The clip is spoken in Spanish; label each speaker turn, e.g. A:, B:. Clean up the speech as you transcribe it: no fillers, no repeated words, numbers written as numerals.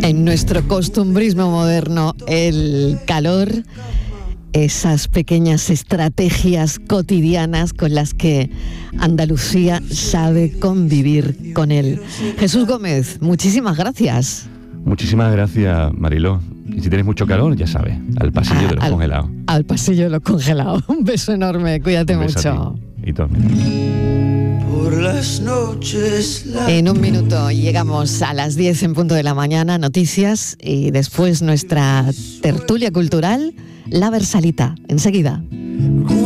A: En nuestro costumbrismo moderno, el calor, esas pequeñas estrategias cotidianas con las que Andalucía sabe convivir con él. Jesús Gómez, muchísimas gracias.
B: Muchísimas gracias, Mariló. Y si tienes mucho calor, ya sabes, al pasillo de los congelados.
A: Al pasillo de los congelados. Un beso enorme, cuídate mucho.
B: Y todo.
C: Por las noches.
A: En un minuto llegamos a las 10 en punto de la mañana, noticias, y después nuestra tertulia cultural, La Versalita. Enseguida.